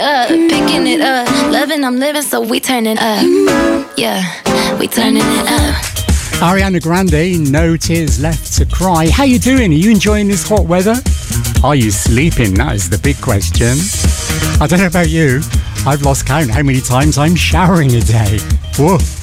up, picking it up, loving, I'm living, so we turning up. Yeah, we turning it up. Ariana Grande, No Tears Left to Cry. How you doing? Are you enjoying this hot weather? Are you sleeping? That is the big question. I don't know about you. I've lost count how many times I'm showering a day. Whoa.